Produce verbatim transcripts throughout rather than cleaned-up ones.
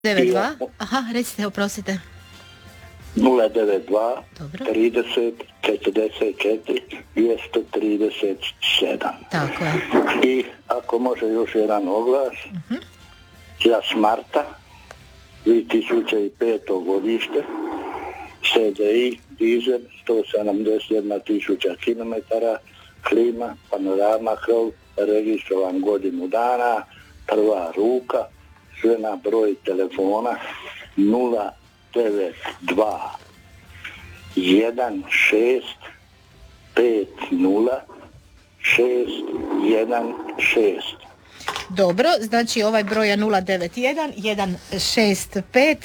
devet dva, aha, recite, oprostite. nula devet dva, dobro, trideset, četrdeset četiri, dvjesto trideset sedam. Tako je. I ako može još jedan oglas, uh-huh. za Smarta, dvije tisuće pete. godište, S D I, dizel, sto sedamdeset jedna tisuća kilometara, klima, panorama, krov, registrovan godinu dana, prva ruka, sve na broj telefona nula devet dva jedan šest pet nula šest jedan šest. Dobro, znači ovaj broj je nula devet jedan jedan šest pet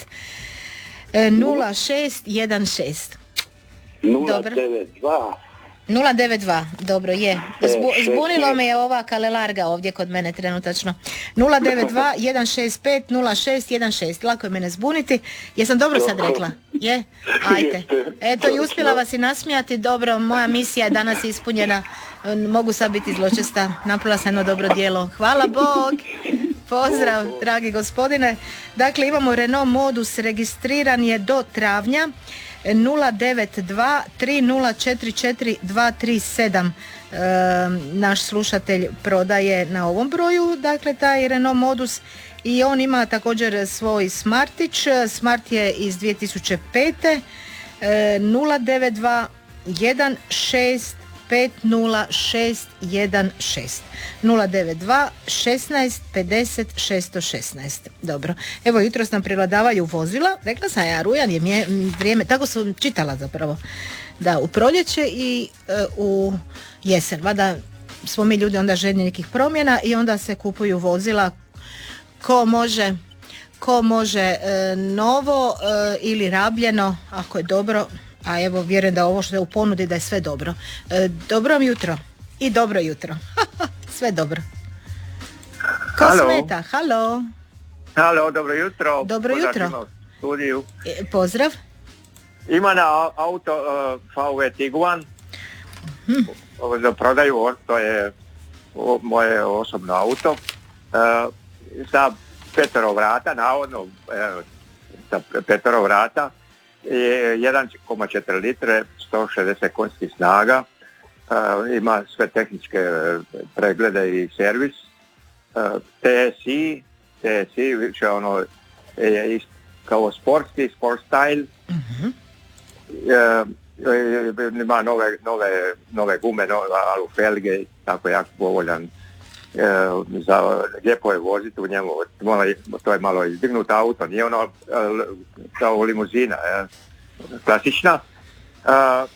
nula šest jedan šest. nula devet dva nula devet dva, dobro je. Zbu, zbunilo me je ova kalelarga ovdje kod mene trenutačno. nula devet dva jedan šest pet nula šest jedan šest. Lako je mene zbuniti. Jesam dobro sad rekla? Je? Ajde. Eto, i uspjela vas i nasmijati. Dobro, moja misija je danas ispunjena. Mogu sad biti zločesta. Napravila sam jedno dobro djelo. Hvala Bog. Pozdrav, dragi gospodine. Dakle, imamo Renault Modus, registriran je do travnja. nula devet dva tri nula četiri četiri dva tri sedam. E, naš slušatelj prodaje na ovom broju, dakle taj Renault Modus, i on ima također svoj Smartić. Smart je iz dvije tisuće pete. E, nula devet dva jedan šest pet nula šest jedan šest. nula devet dva šesnaest pedeset šesto šesnaest. Dobro. Evo, jutros nam prevladavaju vozila. Rekla sam ja, rujan je mje, vrijeme, tako sam čitala zapravo. Da, u proljeće i e, u jesen. Vada smo mi ljudi onda željni nekih promjena i onda se kupuju vozila ko može ko može e, novo e, ili rabljeno, ako je dobro. A evo, vjerujem da ovo što je u ponudi da je sve dobro. E, dobro vam jutro. I dobro jutro. Sve dobro. Ko halo. smeta? Halo. Halo, dobro jutro. Dobro jutro. Studiju. E, pozdrav. Ima na auto uh, V W Tiguan. Hmm. Ovo za prodaju, to je o, moje osobno auto. Uh, sa petero vrata, navodno, evo, sa petero vrata. jedan zarez četiri litre, sto šezdeset konjskih snaga, uh, ima sve tehničke preglede i servis. Uh, T S I, T S I više ono je kao sportski, sport style. Uh-huh. Uh, ima nove, nove, nove gume, nove alufelge, tako jako povoljan. Uh, za lijepo je voziti u njemu, to je malo izdignut auto, nije ono uh, kao limuzina, uh, klasična. Uh,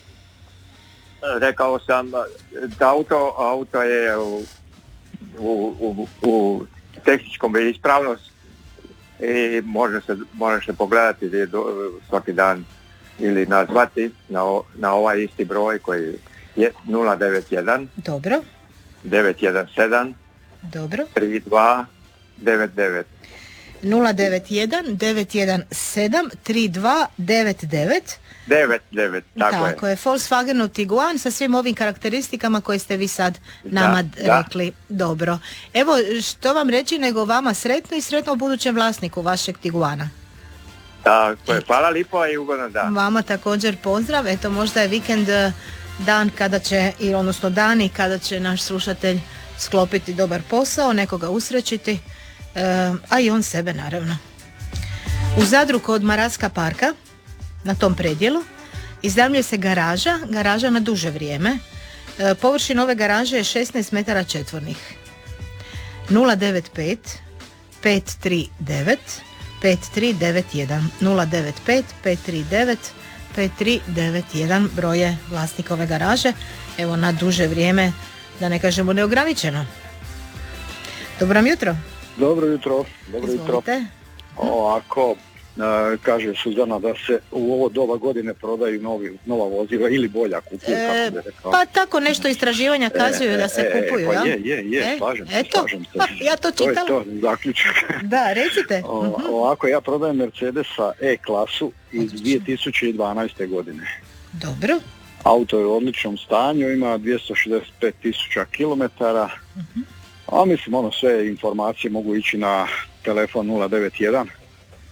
rekao sam da auto, auto je u, u, u, u tehničkom ispravnost i može se, može se pogledati svaki dan ili nazvati na, na ovaj isti broj koji je nula devet jedan dobro devet jedan sedam dobro tri dva devet devet. nula devet jedan devet jedan sedam tri dva devet devet. devet devet, tako, tako je. je. Volkswagenu Tiguan sa svim ovim karakteristikama koje ste vi sad nama da, rekli. Da. Dobro. Evo, što vam reći nego vama sretno i sretno budućem vlasniku vašeg Tiguana. Tako je, hvala lipo i ugodan dan. Vama također pozdrav. Eto, možda je vikend dan kada će, i odnosno dani kada će naš slušatelj sklopiti dobar posao, nekoga usrećiti, e, a i on sebe naravno. U Zadru kod Maratska parka, na tom predjelu, iznajmljuje se garaža, garaža na duže vrijeme. E, površina ove garaže je šesnaest metara četvornih. nula devet pet pet tri devet pet tri devet jedan nula devet pet pet tri devet pet tri devet jedan broj je vlasnika ove garaže. Evo, na duže vrijeme, da ne kažemo neograničeno. Dobro vam jutro. Dobro jutro. Dobro jutro. Ovako, e, kaže Suzana da se u ovo doba godine prodaju novi, nova vozila ili bolja kupuju. E, pa tako nešto istraživanja kazuju e, da se e, kupuju, pa jel? Je, je, je, e, slažem se, eto, slažem se. Pa, ja to čitala. To je to, zaključak. Da, recite. O, uh-huh. Ovako, ja prodajem Mercedesa E-klasu iz dvije tisuće dvanaeste. godine. Dobro. Auto je u odličnom stanju, ima dvjesto šezdeset pet tisuća kilometara. Uh-huh. A mislim, ono, sve informacije mogu ići na telefon nula devet jedan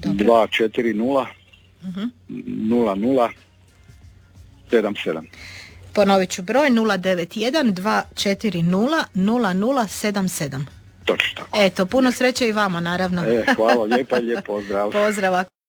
dva četiri nula nula nula sedam sedam. Ponovit ću broj nula devet jedan dva četiri nula nula nula sedam sedam. Točno tako. Eto, puno sreće i vama naravno. E, hvala lijepa i lijep pozdrav. Pozdrav.